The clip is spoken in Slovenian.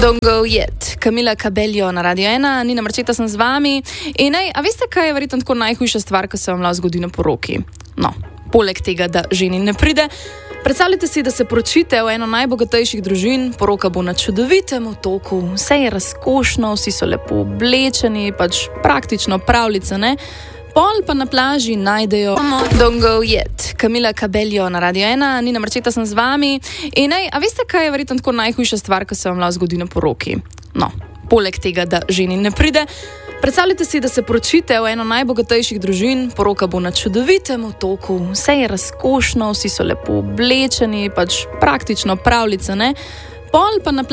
Don't go yet. Camila Cabello na Radio 1, Nina Marčeta sem z vami. A veste, kaj je verjetno tako najhujša stvar, ko se vam lahko zgodi na poroki? No, poleg tega, da ženi ne pride. Predstavljajte si, da se poročite v eno najbogatejših družin, poroka bo na čudovitem otoku, vse je razkošno, vsi so lepo oblečeni, pač praktično pravljica, ne? Pol pa na plaži najdejo Don't go yet. Camila Cabello na Radio 1, Nina Marčeta sem z vami. A veste, kaj je verjetno tako najhujša stvar, ko se vam lahko zgodi na poroki? No, poleg tega, da ženi ne pride. Predstavljajte si, da se poročite v eno najbogatejših družin, poroka bo na čudovitem otoku, vse je razkošno, vsi so lepo oblečeni, pač praktično pravljica, ne? Pol pa na